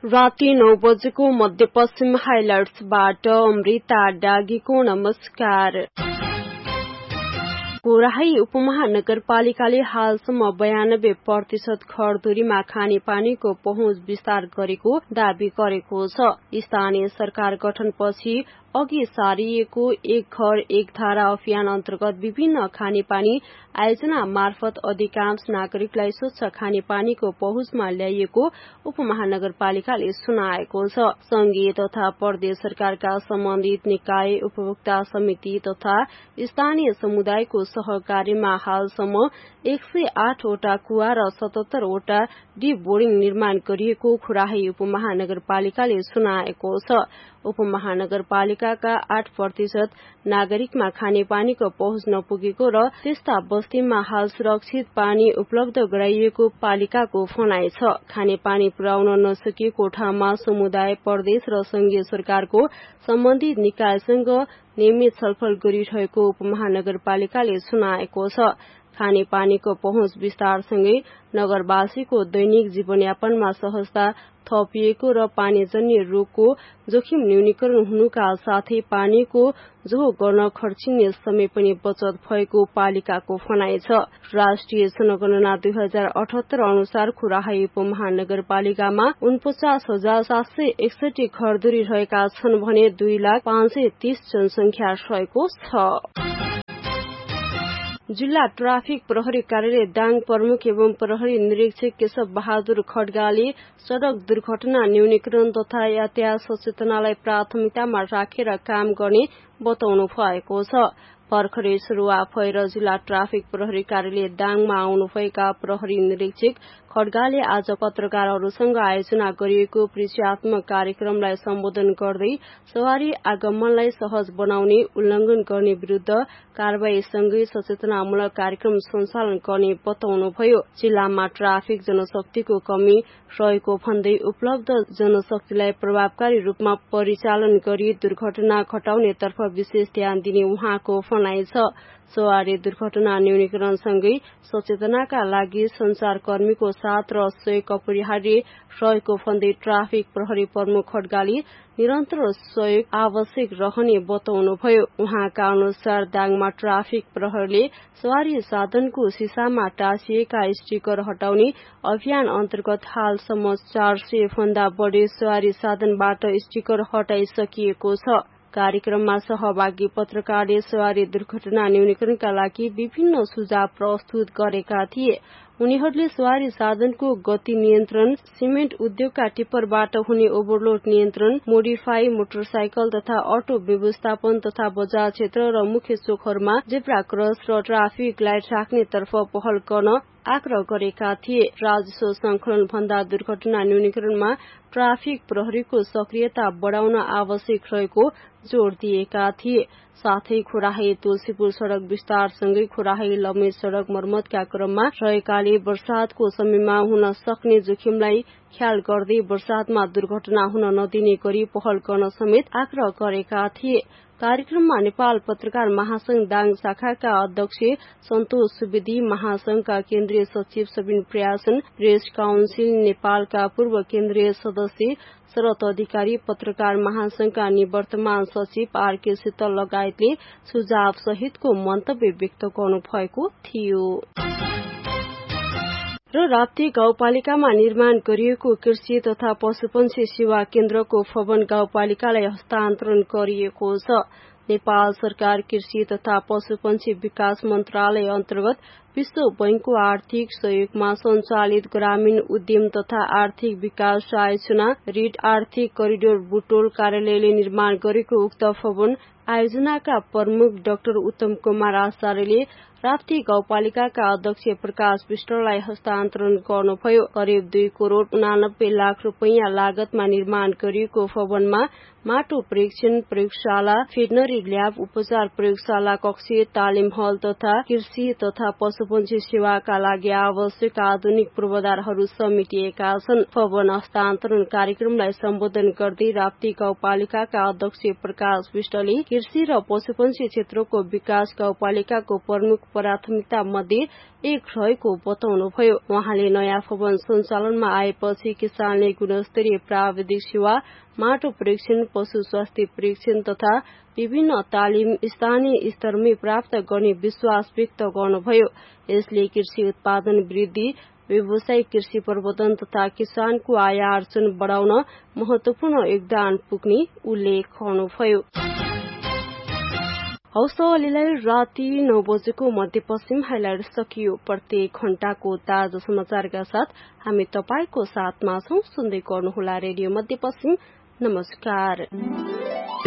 राति 9 बजेको मध्यपश्चिम हाइलाइट्सबाट अमृता डागीको नमस्कार। कोराही उपमहानगरपालिकाले हालसम्म 92% घरधुरीमा खानेपानीको पहुँच विस्तार गरेको दावी गरेको छ। स्थानीय सरकार गठनपछि अघि सारिएको एक घर एक धारा अभियान अन्तर्गत विभिन्न खानेपानी आयोजना मार्फत अधिकांश नागरिकलाई स्वच्छ खानेपानीको पहुँचमा ल्याइएको उपमहानगरपालिकाले सुनाएको छ। संघीय तथा प्रदेश सरकारका सम्बन्धित निकाय, उपभोक्ता समिति तथा स्थानीय समुदायको सहकार्यमा हालसम्म 108 वटा कुवा र 77 वटा डिप बोरिङ निर्माण गरिएको खुराही उपमहानगरपालिकाले सुनाएको छ। उपमहानगरपालिकाका 8% नागरिकमा खानेपानीको पहुँच नपुगेको र त्यस्ता बस्तीमा हाल सुरक्षित पानी उपलब्ध गराइएको पालिकाको भनाइ छ। खानेपानी पुर्याउन नसकिएको ठाउँमा समुदाय, प्रदेश र संघीय सरकारको सम्बन्धित निकायसँग नियमित छलफल गरिरहेको उपमहानगरपालिकाले सुनाएको छ। खानेपानीको पहुँच विस्तारसँगै नगरवासीको दैनिक जीवनयापनमा सहजता थपिएको र पानीजन्य रोगको जोखिम न्यूनीकरण हुनुका साथै पानीको जोहो गर्न खर्चिने समय पनि बचत भएको पालिकाको भनाइ छ। राष्ट्रिय जनगणना 2078 अनुसार खुराही उपमहानगरपालिकामा 49,761 घरधुरी रहेका छन् भने 2,530 जनसंख्या रहेको छ। जिल्ला ट्राफिक प्रहरी कार्यालय दाङ प्रमुख एवं प्रहरी निरीक्षक केशव बहादुर खड्गाले सड़क दुर्घटना न्यूनीकरण तथा यातायात सचेतनालाई प्राथमिकतामा राखेर काम गर्ने बताउनु भएको छ। भर्खरै शुरूआत भएर जिल्ला ट्राफिक प्रहरी कार्यालय दाङमा आउनुभएका प्रहरी निरीक्षक खड्गाले आज पत्रकारहरूसँग आयोजना गरिएको परिचयात्मक कार्यक्रमलाई सम्बोधन गर्दै सवारी आगमनलाई सहज बनाउने, उल्लंघन गर्ने विरूद्ध कार्यवाहीसँगै सचेतनामूलक कार्यक्रम सञ्चालन गर्ने बताउनुभयो। जिल्लामा ट्राफिक जनशक्तिको कमी रहेको भन्दै उपलब्ध जनशक्तिलाई प्रभावकारी रूपमा परिचालन गरी दुर्घटना घटाउनेतर्फ विशेष ध्यान दिने उहाँको भनाइ छ। सवारी दुर्घटना न्यूनीकरणसँगै सचेतनाका लागि संचारकर्मीको साथ र सहयोग अपरिहार्य रहेको भन्दै ट्राफिक प्रहरी प्रमुख खड्गाले निरन्तर सहयोग आवश्यक रहने बताउनुभयो। उहाँका अनुसार दाङमा ट्राफिक प्रहरीले सवारी साधनको सिसामा टाँसिएका स्टिकर हटाउने अभियान अन्तर्गत हालसम्म 400 भन्दा बढ़ी सवारी साधनबाट स्टिकर हटाइसकिएको छ। कार्यक्रममा सहभागी पत्रकारले सवारी दुर्घटना न्यूनीकरणका लागि विभिन्न सुझाव प्रस्तुत गरेका थिए। उनीहरूले सवारी साधनको गति नियन्त्रण, सिमेन्ट उद्योगका टिप्परबाट हुने ओभरलोड नियन्त्रण, मोडिफाई मोटरसाइकल तथा अटो व्यवस्थापन तथा बजार क्षेत्र र मुख्य चोकहरूमा जेब्रा क्रस र ट्राफिक लाइट राख्नेतर्फ पहल गर्न आग्रह गरेका थिए। राजस्व संकलन भन्दा दुर्घटना न्यूनीकरणमा ट्राफिक प्रहरीको सक्रियता बढ़ाउन आवश्यक रहेको जोड़ दिएका थिए। साथै खुराही तुलसीपुर सड़क विस्तारसँगै खुराही लम्बी सड़क मर्मतका क्रममा रहेकाले वर्षातको समयमा हुन सक्ने जोखिमलाई ख्याल गर्दै वर्षातमा दुर्घटना हुन नदिने गरी पहल गर्न समेत आग्रह गरेका थिए। कार्यक्रममा नेपाल पत्रकार महासंघ दाङ शाखाका अध्यक्ष सन्तोष सुवेदी, महासंघका केन्द्रीय सचिव सबिन प्रयासन, प्रेस काउन्सिल नेपालका पूर्व केन्द्रीय सदस्य शरद अधिकारी, पत्रकार महासंघका निवर्तमान सचिव आरके शीतल लगायतले सुझाव सहितको मन्तव्य व्यक्त गर्नु भएको थियो। र राप्ती गाउँपालिकामा निर्माण गरिएको कृषि तथा पशुपन्छी सेवा केन्द्रको भवन गाउँपालिकालाई हस्तान्तरण गरिएको छ। नेपाल सरकार कृषि तथा पशुपन्छी विकास मन्त्रालय अन्तर्गत विश्व बैंकको आर्थिक सहयोगमा सञ्चालित ग्रामीण उद्यम तथा आर्थिक विकास आयोजना रीड आर्थिक करिडोर बुटोल कार्यालयले निर्माण गरेको उक्त भवन आयोजनाका प्रमुख डाक्टर उत्तम कुमार आचार्यले राप्ती गाउँपालिकाका अध्यक्ष प्रकाश विष्टलाई हस्तान्तरण गर्नुभयो। करिब 2 करोड़ 89 लाख रुपैयाँ लागतमा निर्माण गरिएको भवनमा माटो परीक्षण प्रयोगशाला, भेटनरी ल्याब, उपचार प्रयोगशाला कक्ष, तालिम हल तथा कृषि तथा पशु पशुपन्छी सेवाका लागि आवश्यक आधुनिक पूर्वाधारहरू समेटिएका छन्। भवन हस्तान्तरण कार्यक्रमलाई सम्बोधन गर्दै राप्ती गाउँपालिकाका अध्यक्ष प्रकाश विष्टले कृषि र पशुपन्छी क्षेत्रको विकास गाउँपालिकाको प्रमुख प्राथमिकता मध्ये एक रहेको बताउनुभयो। उहाँले नयाँ भवन सञ्चालनमा आएपछि किसानले गुणस्तरीय प्राविधिक सेवा, माटो परीक्षण, पशु स्वास्थ्य परीक्षण तथा विभिन्न तालिम स्थानीय स्तरमै प्राप्त गर्ने विश्वास व्यक्त गर्नुभयो। यसले कृषि उत्पादन वृद्धि, व्यावसायिक कृषि प्रवर्धन तथा किसानको आय आर्जन बढाउन महत्वपूर्ण योगदान पुग्ने उल्लेख गर्नुभयो। हौस् अहिलेलाई राति 9 बजेको मध्यपश्चिम हाइलाइट सकियो। प्रत्येक घण्टाको ताजा समाचारका साथ हामी तपाईको साथमा छौं। सुन्दै गर्नुहोला रेडियो मध्यपश्चिम। नमस्कार।